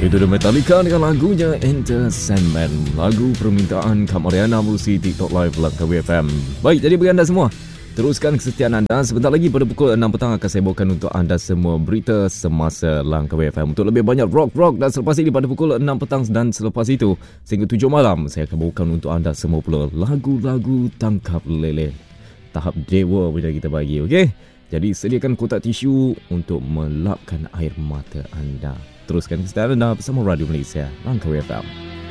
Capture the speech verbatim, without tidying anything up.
Itu The Metallica dengan lagunya Enter Sandman, lagu permintaan Kak Mariana Musi TikTok Live Langkawi F M. Baik, jadi bagi anda semua, teruskan kesetiaan anda. Sebentar lagi pada pukul enam petang akan saya bawakan untuk anda semua berita semasa Langkawi F M. Untuk lebih banyak rock-rock dan selepas ini pada pukul enam petang dan selepas itu sehingga tujuh malam, saya akan bawakan untuk anda semua pula lagu-lagu tangkap lele tahap dewa bila kita bagi, okey? Jadi sediakan kotak tisu untuk melapkan air mata anda. Teruskan kesetiaan anda bersama Radio Malaysia Langkawi F M.